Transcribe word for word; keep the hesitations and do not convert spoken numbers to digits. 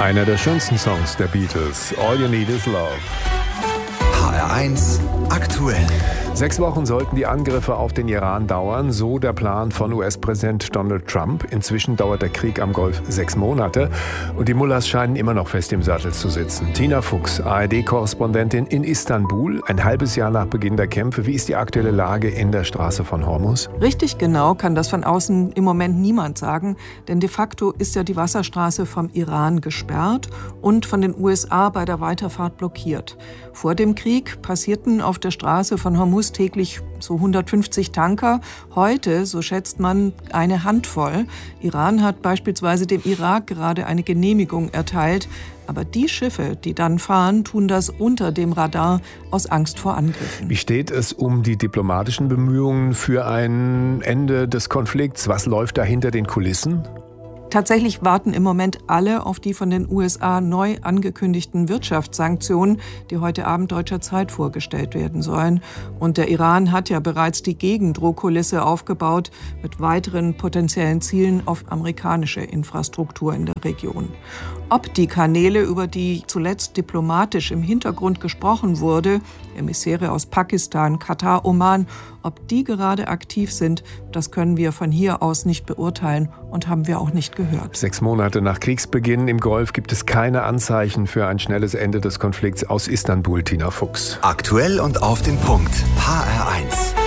Einer der schönsten Songs der Beatles, All You Need Is Love. H R eins aktuell. Sechs Wochen sollten die Angriffe auf den Iran dauern, so der Plan von U S-Präsident Donald Trump. Inzwischen dauert der Krieg am Golf sechs Monate und die Mullahs scheinen immer noch fest im Sattel zu sitzen. Tina Fuchs, A R D-Korrespondentin in Istanbul, ein halbes Jahr nach Beginn der Kämpfe. Wie ist die aktuelle Lage in der Straße von Hormuz? Richtig genau kann das von außen im Moment niemand sagen, denn de facto ist ja die Wasserstraße vom Iran gesperrt und von den U S A bei der Weiterfahrt blockiert. Vor dem Krieg passierten auf der Straße von Hormuz täglich so hundertfünfzig Tanker. Heute, so schätzt man, eine Handvoll. Iran hat beispielsweise dem Irak gerade eine Genehmigung erteilt. Aber die Schiffe, die dann fahren, tun das unter dem Radar aus Angst vor Angriffen. Wie steht es um die diplomatischen Bemühungen für ein Ende des Konflikts? Was läuft da hinter den Kulissen? Tatsächlich warten im Moment alle auf die von den U S A neu angekündigten Wirtschaftssanktionen, die heute Abend deutscher Zeit vorgestellt werden sollen. Und der Iran hat ja bereits die Gegendrohkulisse aufgebaut mit weiteren potenziellen Zielen auf amerikanische Infrastruktur in der Region. Ob die Kanäle, über die zuletzt diplomatisch im Hintergrund gesprochen wurde, Emissäre aus Pakistan, Katar, Oman, ob die gerade aktiv sind, das können wir von hier aus nicht beurteilen und haben wir auch nicht gehört. Sechs Monate nach Kriegsbeginn im Golf gibt es keine Anzeichen für ein schnelles Ende des Konflikts. Aus Istanbul, Tina Fuchs. Aktuell und auf den Punkt. H R eins.